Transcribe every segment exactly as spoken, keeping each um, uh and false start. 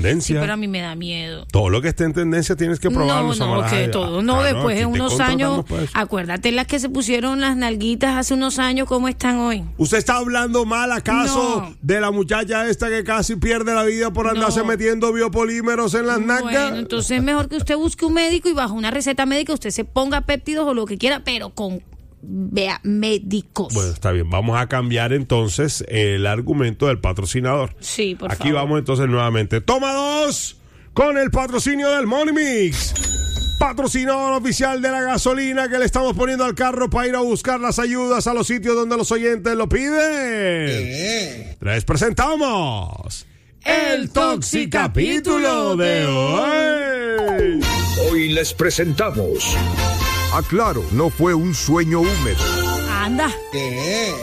tendencia. Sí, pero a mí me da miedo. Todo lo que esté en tendencia tienes que probarlo. No, no, que todo. No, ah, después de no, unos años, acuérdate las que se pusieron las nalguitas hace unos años, ¿cómo están hoy? ¿Usted está hablando mal acaso no. de la muchacha esta que casi pierde la vida por andarse no. metiendo biopolímeros en las nalgas? Bueno, entonces es mejor que usted busque un médico y bajo una receta médica usted se ponga péptidos o lo que quiera, pero con... vea, médicos. Bueno, está bien. Vamos a cambiar entonces el argumento del patrocinador. Sí, por Aquí favor. vamos entonces nuevamente. Toma dos con el patrocinio del Money Mix. Patrocinador oficial de la gasolina que le estamos poniendo al carro para ir a buscar las ayudas a los sitios donde los oyentes lo piden. Eh. Les presentamos el Toxicapítulo de hoy. Hoy les presentamos... Aclaro, no fue un sueño húmedo. Anda. ¿Qué?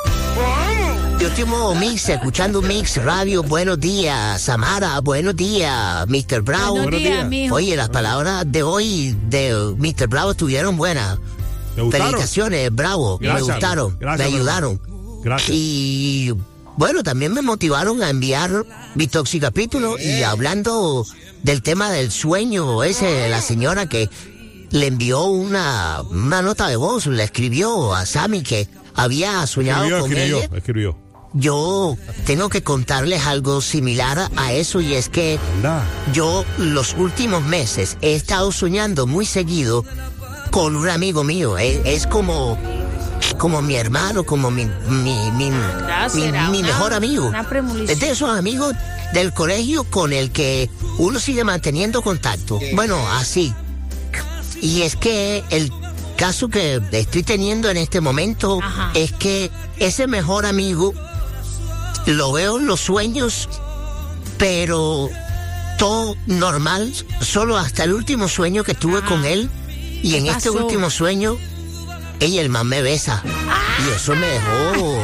Yo tengo Mix, escuchando Mix Radio. Buenos días, Samara. Buenos días, mister Bravo. Buenos días, mijo. Oye, las palabras de hoy de mister Bravo estuvieron buenas. ¿Me gustaron? Felicitaciones, Bravo. Gracias, me gustaron. gracias, me ayudaron. Gracias. Y bueno, también me motivaron a enviar mi Toxicapítulo. Y hablando del tema del sueño, ese, la señora que le envió una, una nota de voz, le escribió a Sammy que había soñado escribió, con escribió, ella. Escribió. Yo tengo que contarles algo similar a eso, y es que Anda. yo los últimos meses he estado soñando muy seguido con un amigo mío. Es, es como, como mi hermano, como mi, mi, mi, mi, mi una, mejor amigo. Una es de esos amigos del colegio con el que uno sigue manteniendo contacto. Bueno, así. Y es que el caso que estoy teniendo en este momento Ajá. es que ese mejor amigo lo veo en los sueños, pero todo normal, solo hasta el último sueño que tuve Ajá. con él. Y en este último sueño, ella, el man me besa. ¡Ah! Y eso me dejó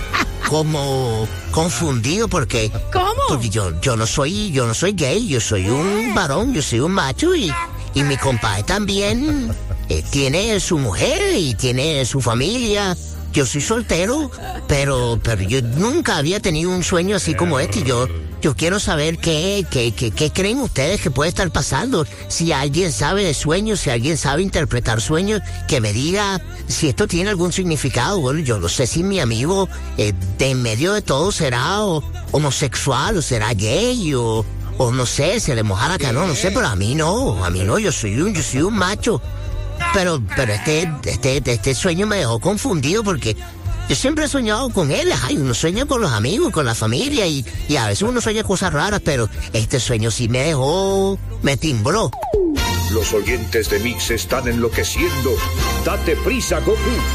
como confundido porque... ¿Cómo? Porque yo, yo no soy, yo no soy gay, yo soy un varón, yo soy un macho y... Y mi compadre también eh, tiene su mujer y tiene su familia. Yo soy soltero, pero pero yo nunca había tenido un sueño así como este. Y yo, yo quiero saber qué, qué, qué, qué creen ustedes que puede estar pasando. Si alguien sabe de sueños, si alguien sabe interpretar sueños, que me diga si esto tiene algún significado. Bueno, yo no sé si mi amigo eh, de en medio de todo será o, homosexual o será gay o... O no sé, se le moja la canoa, no sé, pero a mí no, a mí no, yo soy un, yo soy un macho. Pero, pero este, este, este sueño me dejó confundido porque yo siempre he soñado con él. Ay, uno sueña con los amigos, con la familia y, y a veces uno sueña cosas raras, pero este sueño sí me dejó, me timbró. Los oyentes de Mix están enloqueciendo. Date prisa, Goku.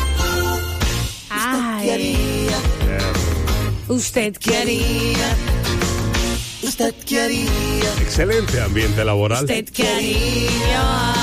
Ay. ¿Usted qué haría? ¿Usted qué haría? Excelente ambiente laboral. ¿Usted qué haría?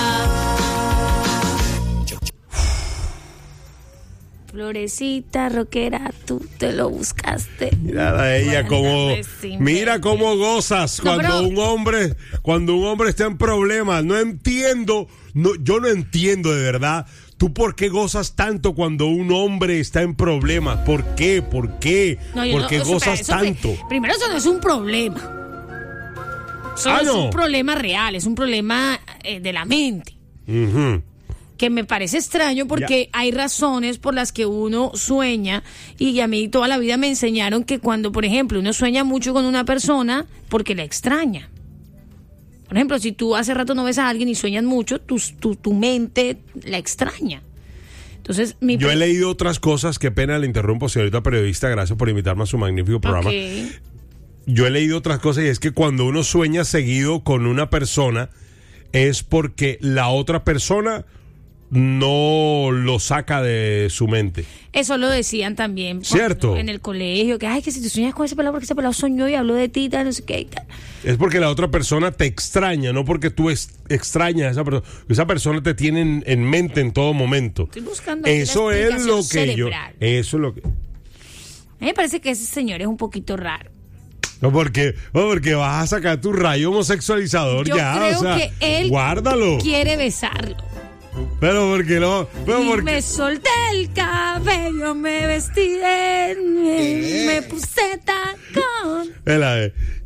Florecita rockera, tú te lo buscaste. Mira a ella como, mira cómo gozas no, cuando pero... un hombre, cuando un hombre está en problemas. No entiendo, no, yo no entiendo de verdad. ¿Tú por qué gozas tanto cuando un hombre está en problemas? ¿Por qué? ¿Por qué? No, ¿Por qué no, gozas eso, tanto? Primero, eso no es un problema. Eso ah, es no. un problema real, es un problema eh, de la mente. Uh-huh. Que me parece extraño porque ya. hay razones por las que uno sueña, y a mí toda la vida me enseñaron que cuando, por ejemplo, uno sueña mucho con una persona porque la extraña. Por ejemplo, si tú hace rato no ves a alguien y sueñas mucho, tu, tu, tu mente la extraña. Entonces, mi Yo pre- he leído otras cosas, qué pena le interrumpo, señorita periodista, gracias por invitarme a su magnífico programa. Okay. Yo he leído otras cosas y es que cuando uno sueña seguido con una persona es porque la otra persona no lo saca de su mente. Eso lo decían también ¿Cierto? en el colegio, que ay, que si tú sueñas con ese pelado, porque ese pelado soñó y habló de ti, tal, no sé qué y tal. Es porque la otra persona te extraña, no porque tú es, extrañas a esa persona. Esa persona te tiene en, en mente en todo momento. Estoy buscando eso una es lo que cerebral. yo. Eso es lo que. A mí me parece que ese señor es un poquito raro. No, porque, no, porque vas a sacar tu rayo homosexualizador Yo ya. creo o sea, que él guárdalo. quiere besarlo. Pero porque no. Pero y porque... me solté el cabello, me vestí de... Me, me puse tacón. Espera,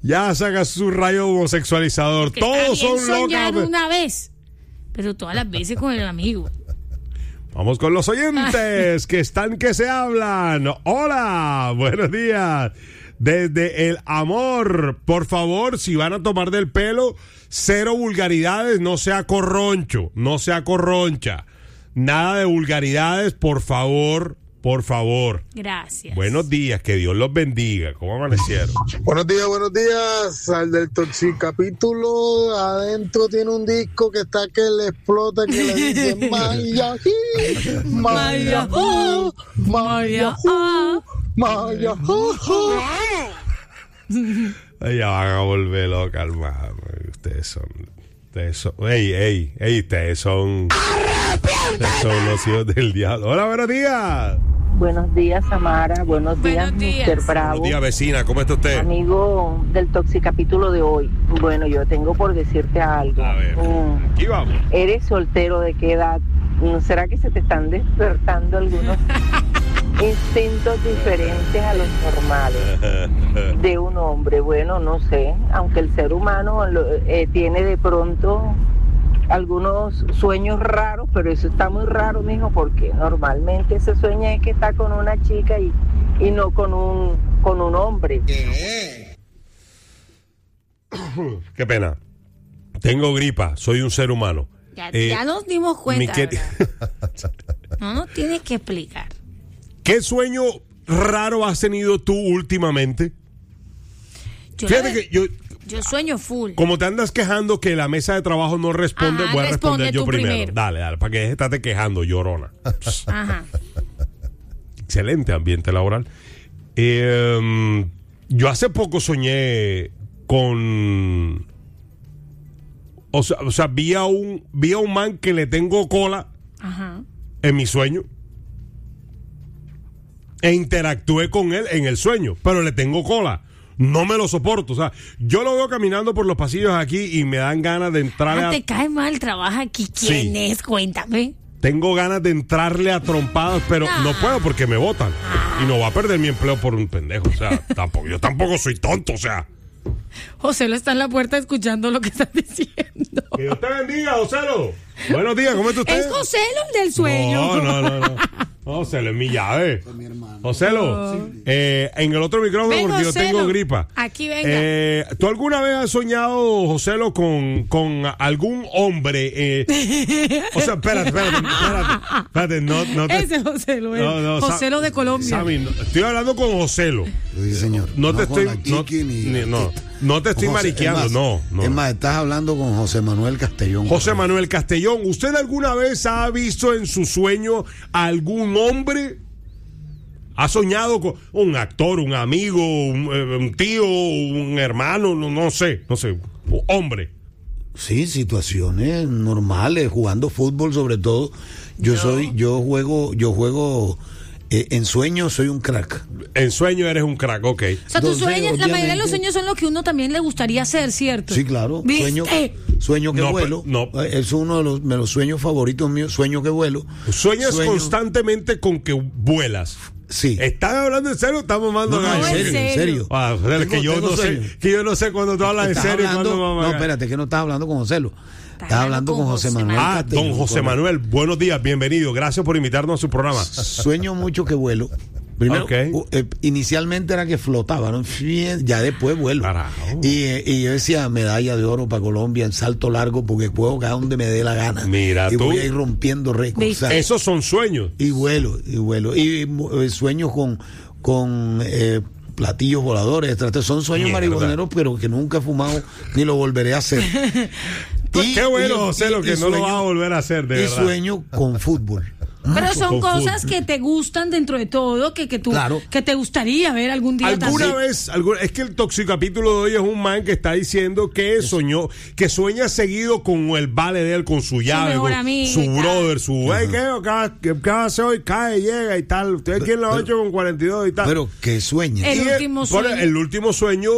Ya saca su rayo homosexualizador. Que Todos está bien son soñar locos. una vez, pero todas las veces con el amigo. Vamos con los oyentes que están que se hablan. Hola, buenos días. Desde el amor, por favor, si van a tomar del pelo, cero vulgaridades, no sea corroncho, no sea corroncha. Nada de vulgaridades, por favor, por favor. Gracias. Buenos días, que Dios los bendiga. ¿Cómo amanecieron? Buenos días, buenos días. Al del Toxicapítulo, adentro tiene un disco que está que le explota, que le dice Maya, Maya, Maya, Maya. Ya van a volver loca, hermano. Ustedes son... Ustedes son... Ey, ey, ey, ustedes son... Ustedes son los hijos del diablo. Hola, buenos días. Buenos días, Samara. Buenos días, Buenos días. mister Bravo. Buenos días, vecina. ¿Cómo está usted? Amigo del Toxicapítulo de hoy. Bueno, yo tengo por decirte algo. A ver, Mm, aquí vamos. ¿Eres soltero de qué edad? ¿No será que se te están despertando algunos instintos diferentes a los normales de un hombre? Bueno, no sé. Aunque el ser humano lo- eh, tiene de pronto algunos sueños raros, pero eso está muy raro, mijo, porque normalmente se sueña es que está con una chica y, y no con un con un hombre. Qué pena. Tengo gripa. Soy un ser humano. Ya, Eh, ya nos dimos mi cuenta. que- ¿Verdad? No nos tienes que explicar. ¿Qué sueño raro has tenido tú últimamente? Yo, Fíjate la- que yo, yo sueño full. como te andas quejando que la mesa de trabajo no responde, Ajá, voy a responde responder yo tú primero. primero. Dale, dale, para que dejes de estarte quejando, llorona. Ajá. Excelente ambiente laboral. Eh, yo hace poco soñé con... O sea, o sea, vi a un, vi a un man que le tengo cola Ajá. en mi sueño. E interactué con él en el sueño, pero le tengo cola. No me lo soporto. O sea, yo lo veo caminando por los pasillos aquí y me dan ganas de entrarle Ah, a... te cae mal, trabaja aquí. ¿Quién Sí. es? Cuéntame. Tengo ganas de entrarle a trompadas, pero Ah. no puedo porque me votan. Y no va a perder mi empleo por un pendejo. O sea, tampoco, yo tampoco soy tonto, o sea. José lo está en la puerta escuchando lo que estás diciendo. Que Dios te bendiga, Joselo. Buenos días, ¿cómo está usted? Es José el del sueño. No, no, no, no. No, Joselo es mi llave. Joselo, eh, en el otro micrófono Ven, porque yo Joselo. tengo gripa. Aquí venga. Eh, ¿Tú alguna vez has soñado, Joselo, con, con algún hombre? Eh, o sea, espérate, espérate, espérate. Espérate, no, no te... Ese José lo es. No, no, Sa- José lo de Colombia. Sammy, no, estoy hablando con Joselo. Sí, señor. No te con estoy... la No, chiqui ni- ni- no, no te estoy José- mariqueando, es más, no, no. Es más, estás hablando con José Manuel Castellón. José Manuel Castellón, ¿usted alguna vez ha visto en su sueño a algún hombre? ¿Ha soñado con un actor, un amigo, un, eh, un tío, un hermano? No, no sé, no sé. Un hombre. Sí, situaciones normales, jugando fútbol sobre todo. Yo soy, yo juego, yo juego eh, en sueños, soy un crack. En sueño eres un crack, ok. O sea, tú Entonces, sueñas, la mayoría de los obviamente- sueños son lo que uno también le gustaría hacer, ¿cierto? Sí, claro. ¿Viste? Sueño, sueño que No, vuelo. pero- no. Es uno de los, de los sueños favoritos míos, sueño que vuelo. Sueñas Sueño- constantemente con que vuelas. Sí. ¿Están hablando en serio o estamos mandando No, no, en gallo? serio, en serio. Ah, José, es que Tengo- yo tengo no sé, sueño. que yo no sé cuando tú hablas en Estás serio y hablando- cuando vamos a- no, espérate, que no estás hablando con José. Lo- Estás hablando hablando con con José José Manuel. Ah, Castellón, don José correcto. Manuel, buenos días, bienvenido. Gracias por invitarnos a su programa. Sueño mucho que vuelo. Primero, Ok. u- eh, inicialmente era que flotaba, ¿no? Fie- ya después vuelo. Carajo. Y, eh, y yo decía medalla de oro para Colombia en salto largo porque juego cada donde me dé la gana. Mira y tú. voy a ir rompiendo récords. ¿Viste? o sea, Esos son sueños. y vuelo, y vuelo. Y eh, sueños con, con eh, platillos voladores, extraterrestres. Son sueños Mierda. marihuaneros, pero que nunca he fumado ni lo volveré a hacer. Y- Qué bueno, y- José, lo y- que y no lo sueño- vas a volver a hacer, de Y verdad. sueño con fútbol. Pero son con cosas fútbol. que te gustan dentro de todo, que, que tú, Claro. que te gustaría ver algún día ¿Alguna también. vez, alguna- es que el toxicapítulo de hoy es un man que está diciendo que soñó, que sueña seguido con el vale de él, con su llave, mejor con amigo su y tal. brother, su, hey, ¿qué, ¿Qué, qué, qué hace hoy? Cae, llega y tal. Usted aquí en las Pero- ocho con cuarenta y dos y tal. Pero que sueña. El Y, último por sueño. el último sueño,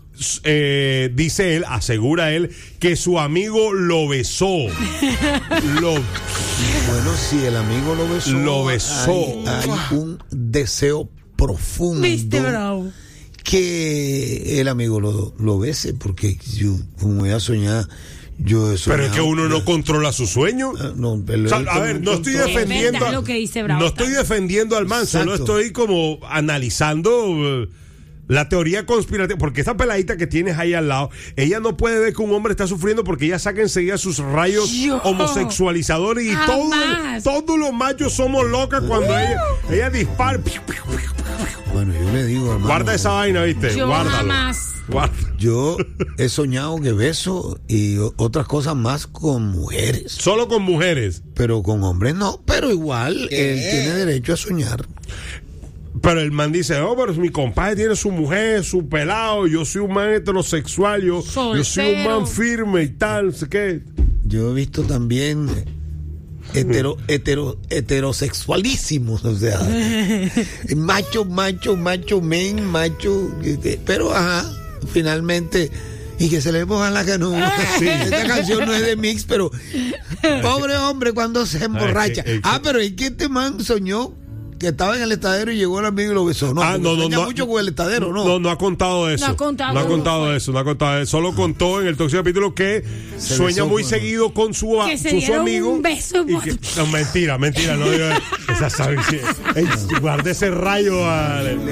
eh, dice él, asegura él, que su amigo lo besó. lo, Bueno, si el amigo lo besó, Lo besó. Hay, hay un deseo profundo Viste, bravo. que el amigo lo, lo bese, porque yo, como voy a soñar, yo he soñado. Pero es que uno no controla su sueño. Ah, no, pero o sea, él a ver, no estoy defendiendo. Es verdad lo que dice Bravo. No estoy defendiendo al man, solo Exacto. estoy como analizando. eh, La teoría conspirativa, porque esta peladita que tienes ahí al lado, ella no puede ver que un hombre está sufriendo porque ella saca enseguida sus rayos Yo. homosexualizadores y todo, Jamás. todos los machos somos locas cuando ella, ella dispara. Bueno, yo le digo, hermano, Guarda esa vaina, ¿viste? Yo Guárdalo. jamás. Guarda. yo he soñado que beso y o- otras cosas más con mujeres, Solo con mujeres. pero con hombres no, pero igual él tiene derecho a soñar. Pero el man dice, oh, pero mi compadre tiene su mujer, su pelado, yo soy un man heterosexual, yo, yo soy un man firme y tal, no sé qué. Yo he visto también hetero, hetero, heterosexualísimos, o sea, macho, macho, macho, men, macho, este, pero ajá, finalmente, y que se le mojan la canoa. Sí. Esta canción no es de Mix, pero pobre hombre cuando se emborracha. Ay, que- Ah, pero es que este man soñó que estaba en el estadero y llegó el amigo y lo besó. No, Ah, no, no, sueña no. mucho con el estadero, ¿no? No, no ha contado eso. No ha contado No ha cómo contado fue. eso, no ha contado eso. Solo contó en el próximo capítulo que Se sueña besó muy con- seguido con su, Que se su, su dieron amigo. un beso. y que- no, mentira, mentira. No, digo, esa sabe, sí. Ey, guarda ese rayo. Vale.